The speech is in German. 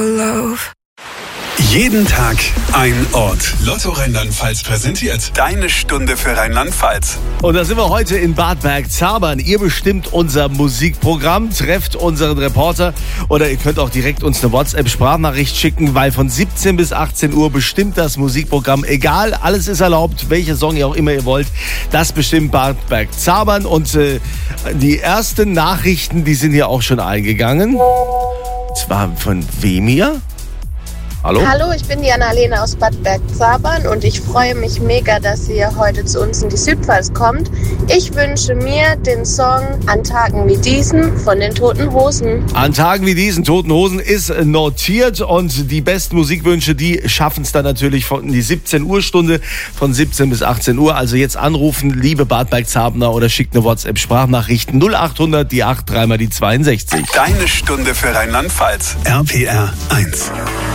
Love. Jeden Tag ein Ort. Lotto Rheinland-Pfalz präsentiert deine Stunde für Rheinland-Pfalz. Und da sind wir heute in Bad Bergzabern. Ihr bestimmt unser Musikprogramm, trefft unseren Reporter oder ihr könnt auch direkt uns eine WhatsApp-Sprachnachricht schicken, weil von 17 bis 18 Uhr bestimmt das Musikprogramm. Egal, alles ist erlaubt, welcher Song ihr auch immer ihr wollt. Das bestimmt Bad Bergzabern. Und die ersten Nachrichten, die sind hier auch schon eingegangen. Und zwar von wem hier? Hallo? Hallo, ich bin die Annalena aus Bad Bergzabern und ich freue mich mega, dass ihr heute zu uns in die Südpfalz kommt. Ich wünsche mir den Song An Tagen wie diesen von den Toten Hosen. An Tagen wie diesen, Toten Hosen, ist notiert und die besten Musikwünsche, die schaffen es dann natürlich in die 17 Uhr Stunde von 17 bis 18 Uhr. Also jetzt anrufen, liebe Bad Bergzabner, oder schickt eine WhatsApp-Sprachnachricht 0800 die 8 3 mal die 62. Deine Stunde für Rheinland-Pfalz. RPR 1.